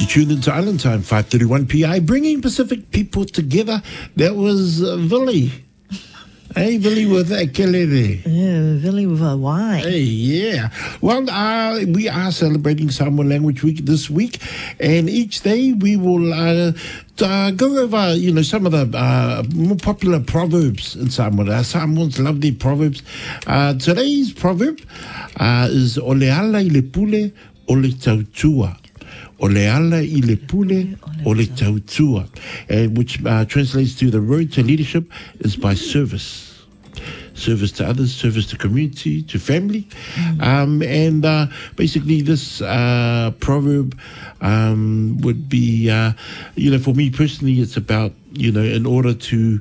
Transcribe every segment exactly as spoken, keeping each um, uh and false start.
You tuned into Island Time, five thirty-one P I, bringing Pacific people together. That was uh, Billy. Hey, Billy with that kelele. Yeah, Billy with a Y. Hey, yeah. Well, uh, we are celebrating Samoan Language Week this week, and each day we will uh, uh, go over, you know, some of the uh, more popular proverbs in Samoa. Uh, Samoans love their proverbs. Uh, today's proverb uh, is "Ole ala I le pule, ole tautua." Ole ala I le pule, ole tautua, and which uh, translates to the road to leadership is by service. Service to others, service to community, to family. Mm. Um, and uh, basically this uh, proverb um, would be, uh, you know, for me personally, it's about, you know, in order to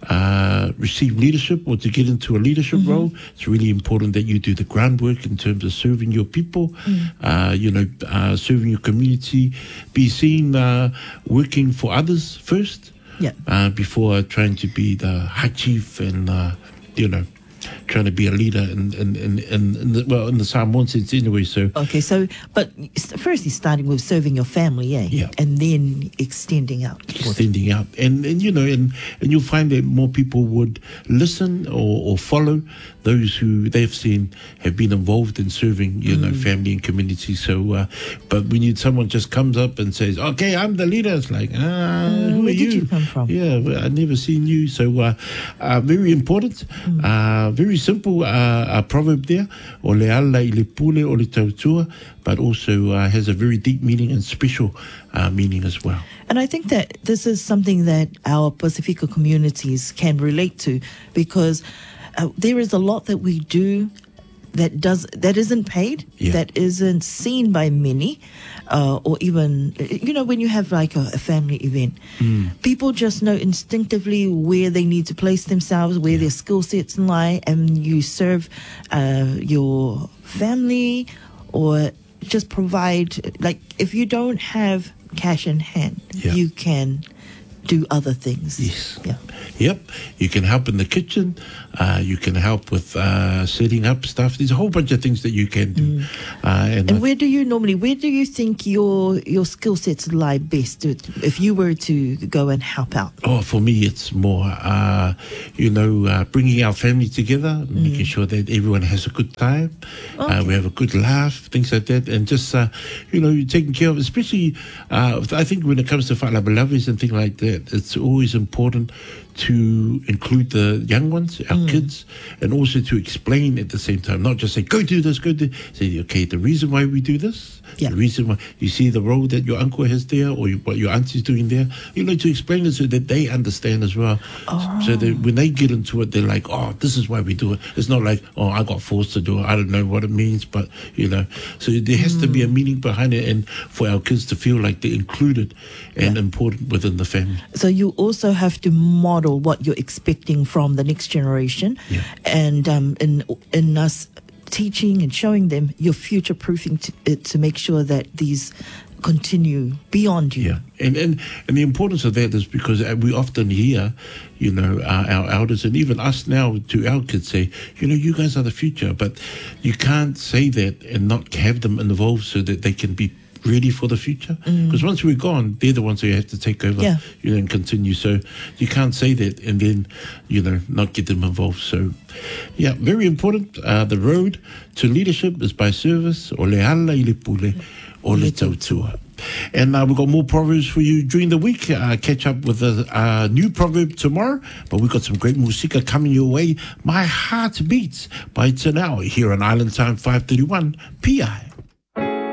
uh, receive leadership or to get into a leadership mm-hmm. role, it's really important that you do the groundwork in terms of serving your people, mm. uh, you know, uh, serving your community, be seen uh, working for others first, yeah. uh, before trying to be the high chief and, uh, you know, trying to be a leader in, in, in, in, in the, well, in the Samoan sense anyway. So okay, so, but first you're starting with serving your family, eh? Yeah. And then extending out. Extending out. And, and you know, and, and you'll find that more people would listen or, or follow those who they've seen have been involved in serving, you mm. know, family and community. So, uh, but when you, someone just comes up and says, okay, I'm the leader, it's like, ah, uh, who where are you? did you come from? Yeah, well, I've never seen you. So, uh, uh, very important, mm. uh, very simple uh, uh, proverb there, ole ala I le pule, ole tautua, but also uh, has a very deep meaning and special uh, meaning as well. And I think that this is something that our Pacifica communities can relate to, because uh, there is a lot that we do that does that isn't paid, yeah. that isn't seen by many, uh, or even, you know, when you have like a, a family event, mm. people just know instinctively where they need to place themselves, where yeah. their skill sets lie, and you serve uh, your family or just provide, like, if you don't have cash in hand, yeah. you can do other things. Yes. Yeah. Yep. You can help in the kitchen. Uh, you can help with uh, setting up stuff. There's a whole bunch of things that you can do. Mm. Uh, and and where do you normally, where do you think your your skill sets lie best to, if you were to go and help out? Oh, for me, it's more, uh, you know, uh, bringing our family together, mm. making sure that everyone has a good time. Okay. Uh, we have a good laugh, things like that. And just, uh, you know, taking care of, especially, uh, I think when it comes to whakalabalawis and things like that, it's always important to include the young ones, our mm. kids, and also to explain at the same time, not just say, go do this, go do say, okay, the reason why we do this, yeah. the reason why you see the role that your uncle has there or what your auntie's doing there, you know, to explain it so that they understand as well. Oh. So that when they get into it, they're like, oh, this is why we do it. It's not like, oh, I got forced to do it. I don't know what it means, but, you know, so there has mm. to be a meaning behind it and for our kids to feel like they're included and yeah. important within the family. So you also have to model what you're expecting from the next generation, yeah. and um, in in us teaching and showing them, you're future proofing to, uh, to make sure that these continue beyond you. Yeah, and and and the importance of that is because we often hear, you know, our, our elders and even us now to our kids say, you know, you guys are the future, but you can't say that and not have them involved so that they can be ready for the future, because mm. once we're gone, they're the ones who have to take over, yeah. you know, and continue. So you can't say that and then, you know, not get them involved. So, yeah, very important. Uh, the road to leadership is by service. Ole ala I le pule, ole tautua. And uh, we've got more proverbs for you during the week. Uh, catch up with a uh, new proverb tomorrow. But we've got some great musika coming your way. My Heart Beats by Tanao here on Island Time five thirty-one P I.